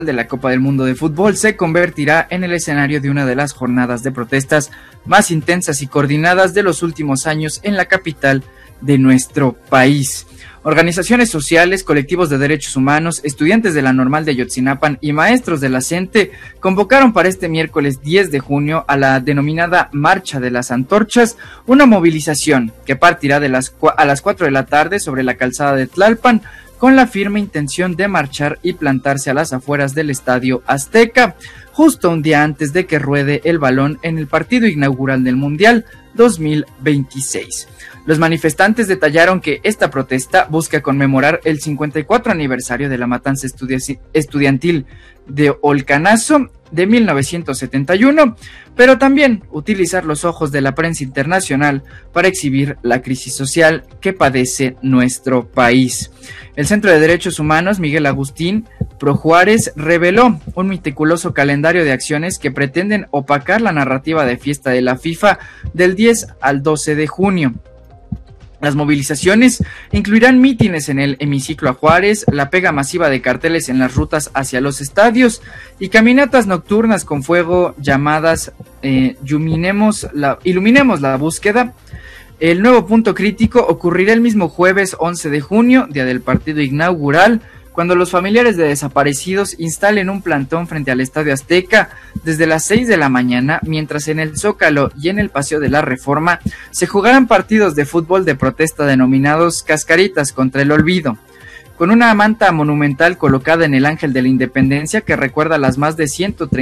de la Copa del Mundo de Fútbol se convertirá en el escenario de una de las jornadas de protestas más intensas y coordinadas de los últimos años en la capital de nuestro país. Organizaciones sociales, colectivos de derechos humanos, estudiantes de la Normal de Ayotzinapan y maestros de la CENTE convocaron para este miércoles 10 de junio a la denominada Marcha de las Antorchas, una movilización que partirá a las 4 de la tarde sobre la calzada de Tlalpan, con la firme intención de marchar y plantarse a las afueras del Estadio Azteca, justo un día antes de que ruede el balón en el partido inaugural del Mundial 2026. Los manifestantes detallaron que esta protesta busca conmemorar el 54 aniversario de la matanza estudiantil de Olcanazo de 1971, pero también utilizar los ojos de la prensa internacional para exhibir la crisis social que padece nuestro país. El Centro de Derechos Humanos Miguel Agustín Pro Juárez reveló un meticuloso calendario de acciones que pretenden opacar la narrativa de fiesta de la FIFA del 10 al 12 de junio. Las movilizaciones incluirán mítines en el hemiciclo a Juárez, la pega masiva de carteles en las rutas hacia los estadios y caminatas nocturnas con fuego llamadas Iluminemos la búsqueda. El nuevo punto crítico ocurrirá el mismo jueves 11 de junio, día del partido inaugural, cuando los familiares de desaparecidos instalen un plantón frente al Estadio Azteca desde las 6 de la mañana, mientras en el Zócalo y en el Paseo de la Reforma se jugarán partidos de fútbol de protesta denominados Cascaritas contra el Olvido. Con una manta monumental colocada en el Ángel de la Independencia que recuerda las más de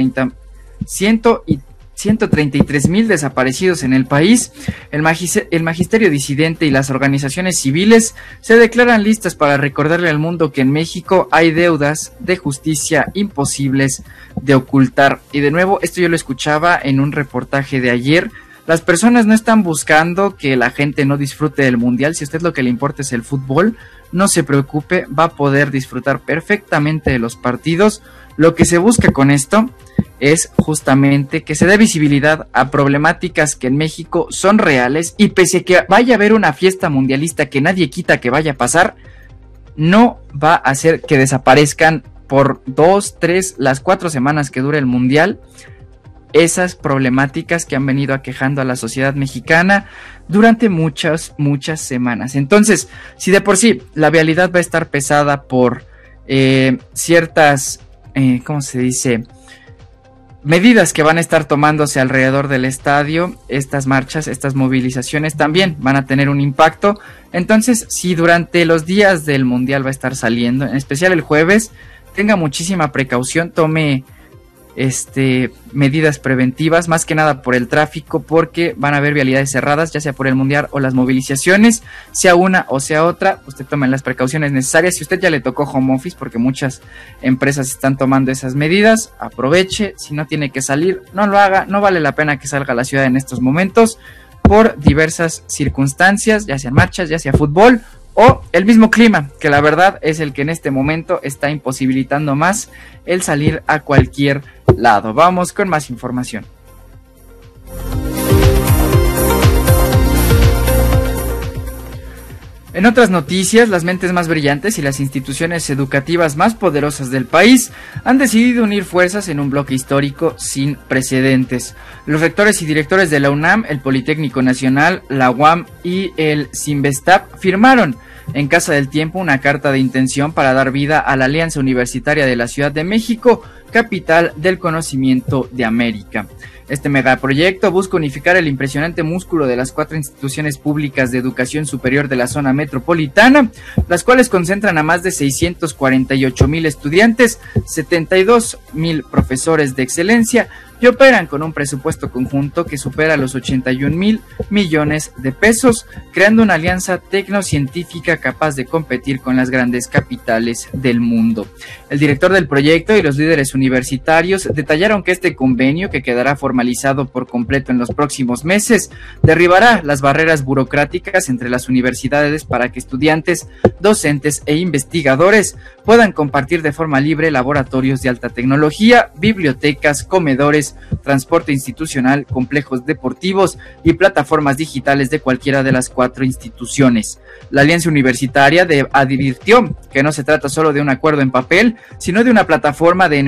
133,000 desaparecidos en el país, el magisterio disidente y las organizaciones civiles se declaran listas para recordarle al mundo que en México hay deudas de justicia imposibles de ocultar. Y de nuevo, esto yo lo escuchaba en un reportaje de ayer. Las personas no están buscando que la gente no disfrute del mundial. Si a usted lo que le importa es el fútbol, no se preocupe, va a poder disfrutar perfectamente de los partidos. Lo que se busca con esto es justamente que se dé visibilidad a problemáticas que en México son reales, y pese a que vaya a haber una fiesta mundialista que nadie quita que vaya a pasar, no va a hacer que desaparezcan por 2, 3, las 4 semanas que dure el mundial esas problemáticas que han venido aquejando a la sociedad mexicana durante muchas semanas. Entonces, si de por sí la vialidad va a estar pesada por ciertas, ¿cómo se dice?, medidas que van a estar tomándose alrededor del estadio, estas marchas, estas movilizaciones también van a tener un impacto. Entonces, si durante los días del mundial va a estar saliendo, en especial el jueves, tenga muchísima precaución, tome medidas preventivas, más que nada por el tráfico, porque van a haber vialidades cerradas, ya sea por el mundial o las movilizaciones, sea una o sea otra. Usted tome las precauciones necesarias. Si usted ya le tocó home office, porque muchas empresas están tomando esas medidas, aproveche. Si no tiene que salir, no lo haga. No vale la pena que salga a la ciudad en estos momentos por diversas circunstancias, ya sea marchas, ya sea fútbol o el mismo clima, que la verdad es el que en este momento está imposibilitando más el salir a cualquier lado. Vamos con más información. En otras noticias, las mentes más brillantes y las instituciones educativas más poderosas del país han decidido unir fuerzas en un bloque histórico sin precedentes. Los rectores y directores de la UNAM, el Politécnico Nacional, la UAM y el CINVESTAP firmaron en Casa del Tiempo una carta de intención para dar vida a la Alianza Universitaria de la Ciudad de México, capital del conocimiento de América. Este megaproyecto busca unificar el impresionante músculo de las 4 instituciones públicas de educación superior de la zona metropolitana, las cuales concentran a más de 648,000 estudiantes, 72,000 profesores de excelencia y operan con un presupuesto conjunto que supera los 81,000 millones de pesos, creando una alianza tecnocientífica capaz de competir con las grandes capitales del mundo. El director del proyecto y los líderes universitarios detallaron que este convenio, que quedará formalizado por completo en los próximos meses, derribará las barreras burocráticas entre las universidades para que estudiantes, docentes e investigadores puedan compartir de forma libre laboratorios de alta tecnología, bibliotecas, comedores, transporte institucional, complejos deportivos y plataformas digitales de cualquiera de las 4 instituciones. La Alianza Universitaria advirtió que no se trata solo de un acuerdo en papel, sino de una plataforma de